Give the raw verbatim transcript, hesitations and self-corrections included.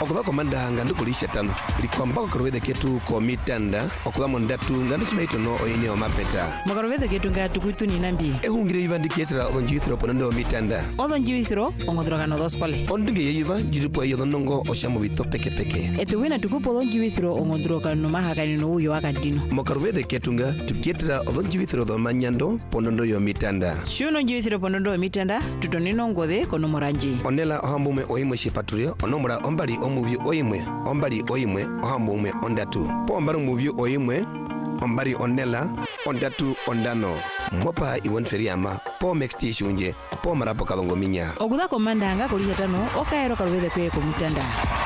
okuva komanda ngandu kulisha tano ilikwamba karuwethe ketu komitanda okuva mondatu ngandu chimaito no oine omapeta makaruwethe ketu ngatu kuitu ni nambi ehungire ivandikietera onjuithiro ponondo omitanda odho njuithiro ongodrogano doskole ondunge yeyiva jirupo eyo nongo oshamo bito peke peke etu wina tukupo odho njuithiro ongodrogano mahakani no uyo akadino makaruwethe ketu nga tukietera odho njuithiro dho manyando ponondo yo mitanda shuno njuithiro ponondo yo mitanda tutonino ngothe kono moranji onela ohambume oimwe shipaturio onomura ombali omuvyu oimwe ombali oimwe ohambume ondatu po ombari omuvyu oimwe ombari onela ondatu ondano mopa iwon feriama po mexti shunje po marapo kalongo minya okutha komanda nga kulisha tano okaero karuwethe kwe komutanda